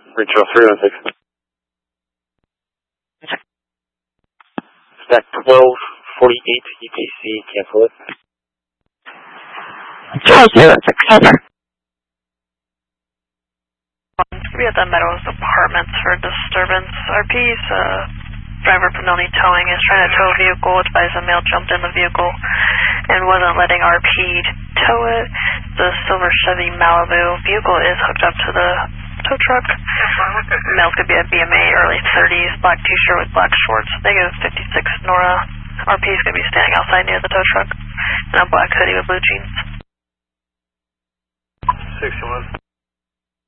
Rachel 316. Stack 1248 UTC, cancel it. Charles 06, over. We at the Meadows Apartments for disturbance. RP's driver Pinelli Towing is trying to tow a vehicle. Advised a male jumped in the vehicle and wasn't letting RP tow it. The silver Chevy Malibu vehicle is hooked up to the tow truck. Male's going to be a BMA, early 30s, black t-shirt with black shorts. Negative 56 Nora. RP is going to be standing outside near the tow truck in a black hoodie with blue jeans. 61.